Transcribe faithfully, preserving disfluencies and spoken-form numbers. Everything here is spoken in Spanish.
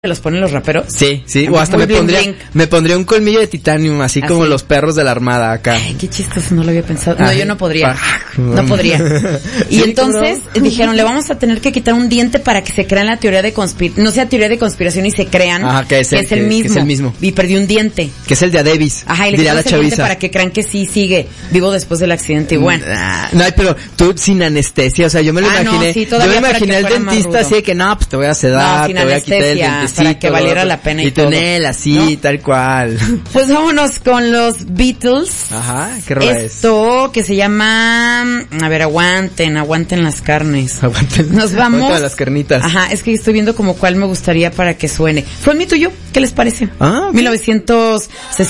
que los ponen los raperos. Sí, sí, o hasta me pondría, blink. me pondría un colmillo de titanio, así, así como los perros de la armada acá. Ay, qué chistoso, no lo había pensado. No, Ay, yo no podría, ah, no podría. Y sí, entonces bro. dijeron, le vamos a tener que quitar un diente para que se crean la teoría de conspiración, no sea teoría de conspiración y se crean Ajá, que, es que, el, es el que, mismo, que es el mismo. Y perdió un diente. Que es el de Adebis. Ajá, y le diría la quitas el diente chaviza. para que crean que sí sigue vivo después del accidente y bueno. No, pero tú sin anestesia, o sea, yo me lo ah, imaginé. No, sí, yo me imaginé al dentista así de que no, pues te voy a sedar, no, te voy a quitar el dientecito. Para que valiera la pena y, y tener así, ¿no? Tal cual. Pues vámonos con los Beatles. Ajá, qué rola es. Esto que se llama, a ver, aguanten, aguanten las carnes. Aguanten. Nos vamos. Aguanten las carnitas. Ajá, es que estoy viendo como cuál me gustaría para que suene. Fue mi tuyo, ¿qué les parece? Ah, okay. mil novecientos sesenta